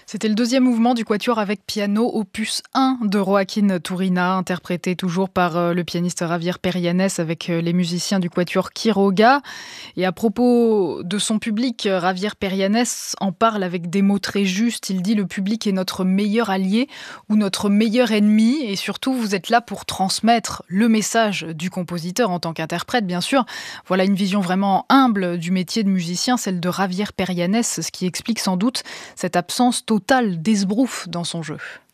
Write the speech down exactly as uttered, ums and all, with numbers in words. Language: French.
C'était le deuxième mouvement du quatuor avec piano, opus un de Joaquín Turina, interprété toujours par euh, le pianiste Javier Perianes avec euh, les musiciens du quatuor Quiroga. Et à propos de son public, euh, Javier Perianes en parle avec des mots très justes. Il dit: le public est notre meilleur allié ou notre meilleur ennemi, et surtout vous êtes là pour transmettre le message du compositeur en tant qu'interprète, bien sûr. Voilà une vision vraiment humble du métier de musicien, celle de Javier Perianes, ce qui explique sans doute cette absence totale d'esbrouf dans son jeu.